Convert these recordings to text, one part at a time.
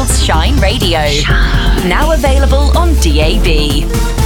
Petersfield's Shine Radio. Now available on DAB.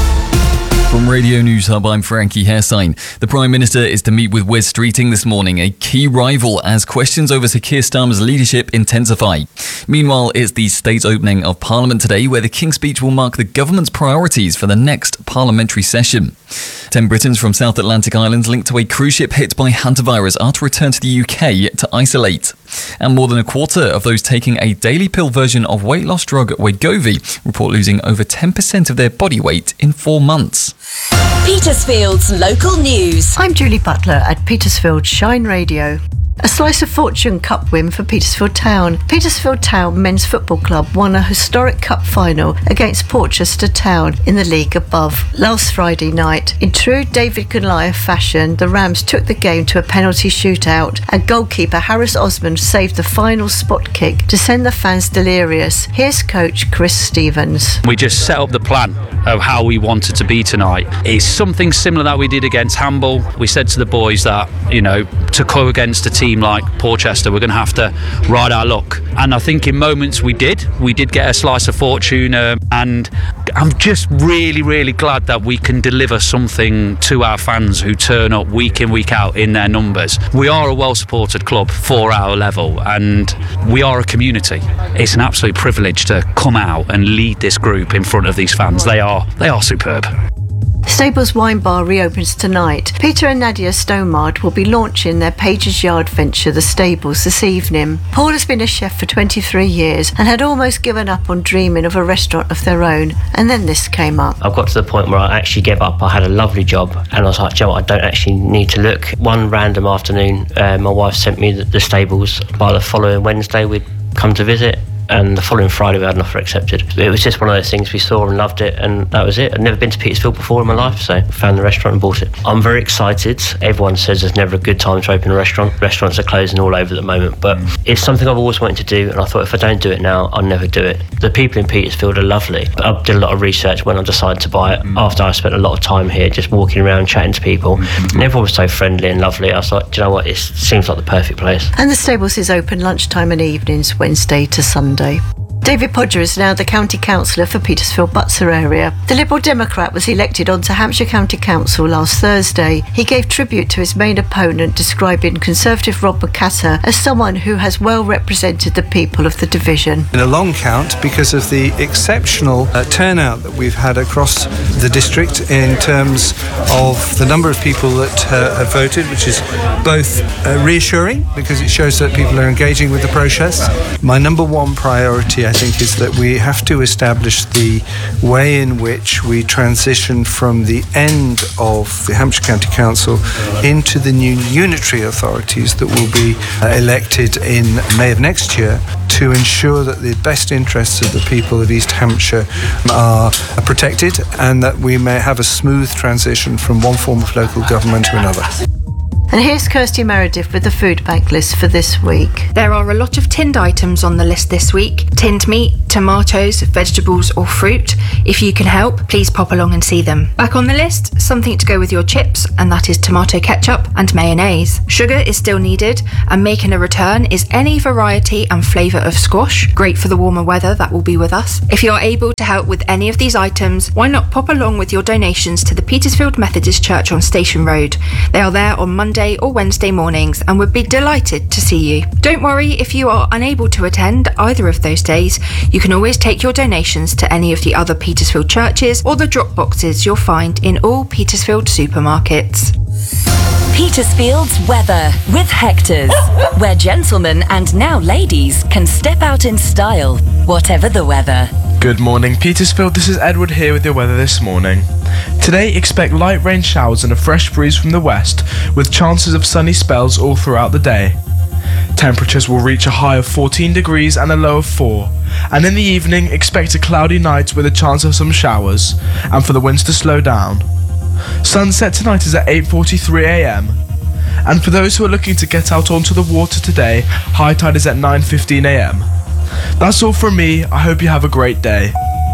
From Radio News Hub, I'm Frankie Hairsign. The Prime Minister is to meet with Wes Streeting this morning, a key rival, as questions over Sir Keir Starmer's leadership intensify. Meanwhile, it's the state opening of Parliament today, where the King's Speech will mark the government's priorities for the next parliamentary session. 10 Britons from South Atlantic Islands linked to a cruise ship hit by hantavirus are to return to the UK to isolate. And more than a quarter of those taking a daily pill version of weight loss drug Wegovy report losing over 10% of their body weight in 4 months. Petersfield's local news. I'm Julie Butler at Petersfield Shine Radio. A Slice of Fortune Cup win for Petersfield Town. Petersfield Town Men's Football Club won a historic cup final against Portchester Town in the league above last Friday night. In true David Goliath fashion, the Rams took the game to a penalty shootout and goalkeeper Harris Osmond saved the final spot kick to send the fans delirious. Here's coach Chris Stevens. We just set up the plan of how we wanted to be tonight. It's something similar that we did against Hamble. We said to the boys that, to go against a team like Portchester, we're going to have to ride our luck. And I think in moments we did get a slice of fortune, and I'm just really, really glad that we can deliver something to our fans who turn up week in, week out in their numbers. We are a well-supported club for our level, and we are a community. It's an absolute privilege to come out and lead this group in front of these fans. They are superb. Stables Wine Bar reopens tonight. Peter and Nadia Stomard will be launching their Pages Yard venture, The Stables, this evening. Paul has been a chef for 23 years and had almost given up on dreaming of a restaurant of their own, and then this came up. I got to the point where I actually gave up. I had a lovely job and I was like, Joe, I don't actually need to look. One random afternoon, my wife sent me the Stables. By the following Wednesday, we'd come to visit. And the following Friday we had an offer accepted. It was just one of those things we saw and loved it, and that was it. I'd never been to Petersfield before in my life, so found the restaurant and bought it. I'm very excited. Everyone says there's never a good time to open a restaurant. Restaurants are closing all over at the moment, but it's something I've always wanted to do, and I thought if I don't do it now, I'll never do it. The people in Petersfield are lovely. I did a lot of research when I decided to buy it, after I spent a lot of time here just walking around chatting to people, and everyone was so friendly and lovely. I was like, do you know what, it seems like the perfect place. And the Stables is open lunchtime and evenings, Wednesday to Sunday. David Podger is now the County Councillor for Petersfield Butser area. The Liberal Democrat was elected onto Hampshire County Council last Thursday. He gave tribute to his main opponent, describing Conservative Rob McCatter as someone who has well represented the people of the division. In a long count, because of the exceptional turnout that we've had across the district in terms of the number of people that have voted, which is both reassuring because it shows that people are engaging with the process. My number one priority, I think, is that we have to establish the way in which we transition from the end of the Hampshire County Council into the new unitary authorities that will be elected in May of next year, to ensure that the best interests of the people of East Hampshire are protected and that we may have a smooth transition from one form of local government to another. And here's Kirsty Meredith with the food bank list for this week. There are a lot of tinned items on the list this week. Tinned meat, tomatoes, vegetables or fruit. If you can help, please pop along and see them. Back on the list, something to go with your chips, and that is tomato ketchup and mayonnaise. Sugar is still needed, and making a return is any variety and flavour of squash. Great for the warmer weather that will be with us. If you are able to help with any of these items, why not pop along with your donations to the Petersfield Methodist Church on Station Road. They are there on Monday or Wednesday mornings and would be delighted to see you. Don't worry if you are unable to attend either of those days. You can always take your donations to any of the other Petersfield churches or the drop boxes you'll find in all Petersfield supermarkets. Petersfield's weather with Hector's, where gentlemen and now ladies can step out in style, whatever the weather. Good morning, Petersfield. This is Edward here with your weather this morning. Today, expect light rain showers and a fresh breeze from the west, with chances of sunny spells all throughout the day. Temperatures will reach a high of 14 degrees and a low of 4, and in the evening, expect a cloudy night with a chance of some showers, and for the winds to slow down. Sunset tonight is at 8:43 a.m. And for those who are looking to get out onto the water today, high tide is at 9:15 a.m. That's all from me. I hope you have a great day.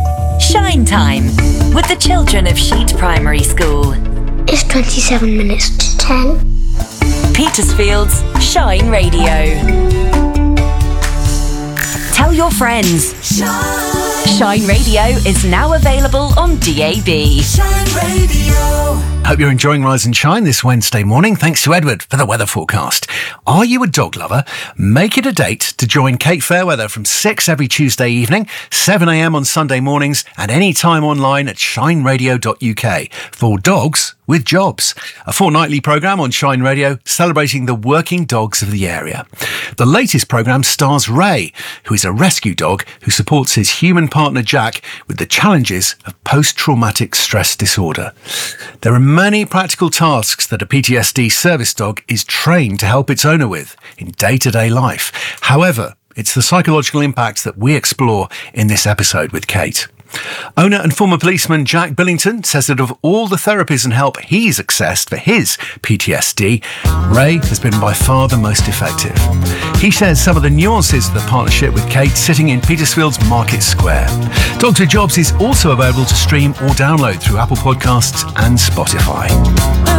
Shine time with the children of Sheet Primary School. It's 27 minutes to 10. Petersfield's Shine Radio. Tell your your friends. Shine Radio is now available on DAB. Shine Radio. Hope you're enjoying Rise and Shine this Wednesday morning. Thanks to Edward for the weather forecast. Are you a dog lover? Make it a date to join Kate Fairweather from 6 every Tuesday evening, 7 a.m. on Sunday mornings, and any time online at shineradio.uk for dogs with jobs. A fortnightly programme on Shine Radio celebrating the working dogs of the area. The latest programme stars Ray, who is a rescue dog who supports his human partner Jack with the challenges of post-traumatic stress disorder. There are many practical tasks that a PTSD service dog is trained to help its owner with in day-to-day life. However, it's the psychological impacts that we explore in this episode with Kate. Owner and former policeman Jack Billington says that of all the therapies and help he's accessed for his PTSD, Ray has been by far the most effective. He shares some of the nuances of the partnership with Kate sitting in Petersfield's Market Square. Dogs with Jobs is also available to stream or download through Apple Podcasts and Spotify.